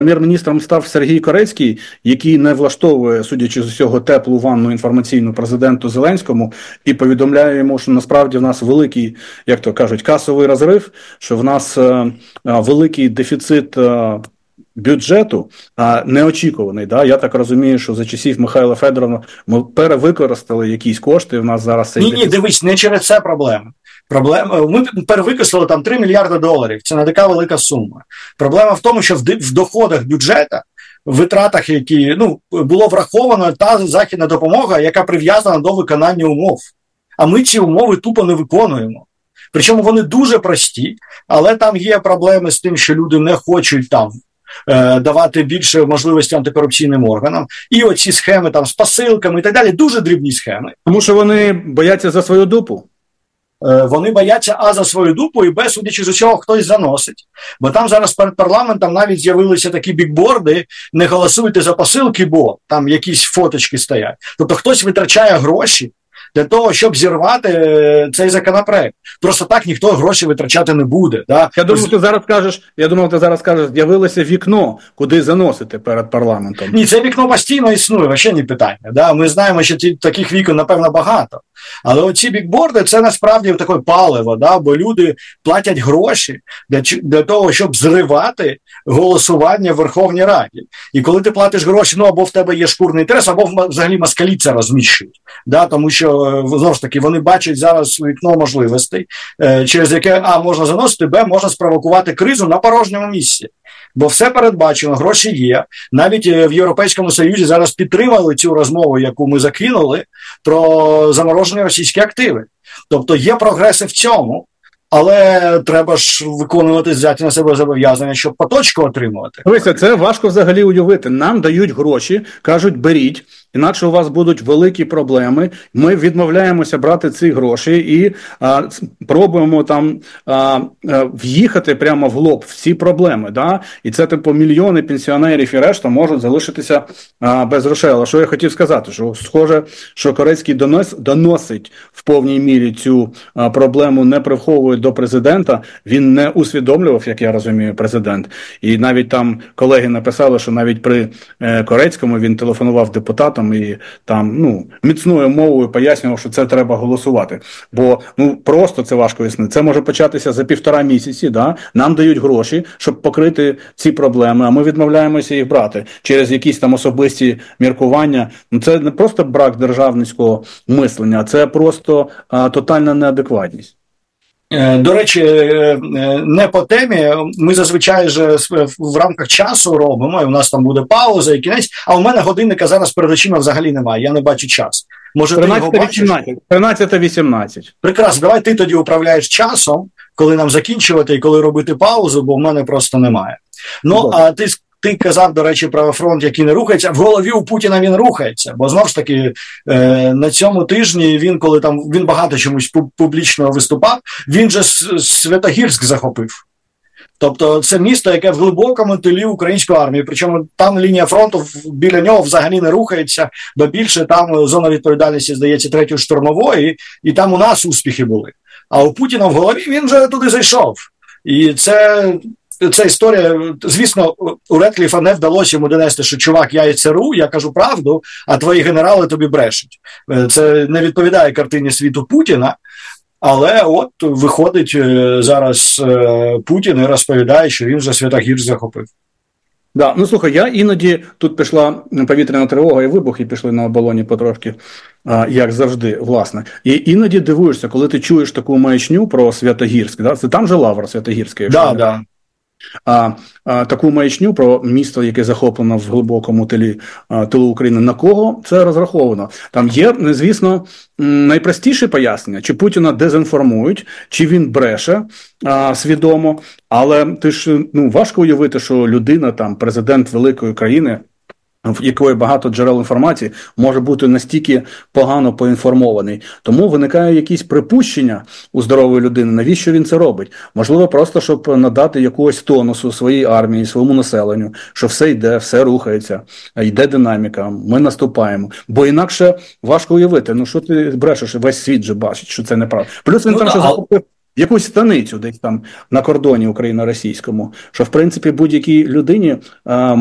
Прем'єр-міністром став Сергій Корецький, який не влаштовує, судячи з усього, теплу ванну інформаційну президенту Зеленському і повідомляє йому, що насправді в нас великий, як то кажуть, касовий розрив, що в нас великий дефіцит бюджету, неочікуваний. Да? Я так розумію, що за часів Михайла Федорова ми перевикористали якісь кошти, в нас зараз цей Ні, дивись, не через це проблема. Ми перевикористали там $3 мільярди. Це не така велика сума. Проблема в тому, що в доходах бюджету, в витратах, які було враховано та західна допомога, яка прив'язана до виконання умов. А ми ці умови тупо не виконуємо. Причому вони дуже прості, але там є проблеми з тим, що люди не хочуть там давати більше можливості антикорупційним органам. І оці схеми там з посилками і так далі, дуже дрібні схеми. Тому що вони бояться за свою дупу. Вони бояться за свою дупу, і судячи з усього, хтось заносить. Бо там зараз перед парламентом навіть з'явилися такі бікборди: не голосуйте за посилки, бо там якісь фоточки стоять. Тобто хтось витрачає гроші для того, щоб зірвати цей законопроект. Просто так ніхто гроші витрачати не буде. Да? Я думав, ти зараз скажеш, з'явилося вікно, куди заносити перед парламентом. Ні, це вікно постійно існує, вообще не питання. Да? Ми знаємо, що таких вікон, напевно, багато. Але оці бікборди – це насправді таке паливо, да? Бо люди платять гроші для того, щоб зривати голосування в Верховній Раді. І коли ти платиш гроші, або в тебе є шкурний інтерес, або взагалі москалі це розміщують. Да? Тому що, знову ж таки, вони бачать зараз вікно можливостей, через яке, можна заносити, можна спровокувати кризу на порожньому місці. Бо все передбачено, гроші є. Навіть в Європейському Союзі зараз підтримали цю розмову, яку ми закинули, про заморожені російські активи. Тобто є прогреси в цьому, але треба ж виконувати, взяти на себе зобов'язання, щоб поточку отримувати. Дивіться, це важко взагалі уявити. Нам дають гроші, кажуть, беріть, інакше у вас будуть великі проблеми. Ми відмовляємося брати ці гроші і пробуємо там в'їхати прямо в лоб в ці проблеми. Да? І це мільйони пенсіонерів і решта можуть залишитися без грошей. Але що я хотів сказати, що схоже, що Корецький доносить в повній мірі цю проблему, не приховує до президента, він не усвідомлював, як я розумію, президент. І навіть там колеги написали, що навіть при Корецькому він телефонував депутатам і там, міцною мовою пояснював, що це треба голосувати. Бо, просто це важко існує. Це може початися за 1,5 місяці, да? Нам дають гроші, щоб покрити ці проблеми, а ми відмовляємося їх брати через якісь там особисті міркування. Це не просто брак державницького мислення, а це просто тотальна неадекватність. До речі, не по темі, ми зазвичай же в рамках часу робимо, і у нас там буде пауза і кінець, а у мене годинника зараз перед очима взагалі немає, я не бачу час. Може, 13:18. Прекрасно, давай ти тоді управляєш часом, коли нам закінчувати і коли робити паузу, бо в мене просто немає. А ти казав, до речі, про фронт, який не рухається. В голові у Путіна він рухається, бо знову ж таки на цьому тижні він багато чомусь публічно виступав, він же Святогірськ захопив. Тобто це місто, яке в глибокому тилі української армії, причому там лінія фронту біля нього взагалі не рухається, бо більше там зона відповідальності, здається, 3-ї штурмової, і там у нас успіхи були. А у Путіна в голові він вже туди зайшов. І це історія, звісно, у Редкліфа не вдалося йому донести, що чувак, я і ЦРУ, я кажу правду, а твої генерали тобі брешуть. Це не відповідає картині світу Путіна, але от виходить зараз Путін і розповідає, що він вже Святогірськ захопив. Да, слухай, я іноді, тут пішла повітряна тривога і вибух, і пішли на оболоні потрошки, як завжди, власне. І іноді дивуєшся, коли ти чуєш таку маячню про Святогірськ, да? Це там же Лавр Святогірський. Да. Таку маячню про місто, яке захоплено в глибокому тилу України, на кого це розраховано? Там є, звісно, найпростіше пояснення, чи Путіна дезінформують, чи він бреше свідомо, але ти ж, важко уявити, що людина, там, президент великої країни, в якої багато джерел інформації, може бути настільки погано поінформований. Тому виникає якісь припущення у здорової людини, навіщо він це робить. Можливо, просто, щоб надати якогось тонусу своїй армії, своєму населенню, що все йде, все рухається, йде динаміка, ми наступаємо. Бо інакше важко уявити, що ти брешеш, весь світ же бачить, що це неправда. Плюс він там ще захопив якусь станицю десь там на кордоні україно-російському, що в принципі будь-якій людині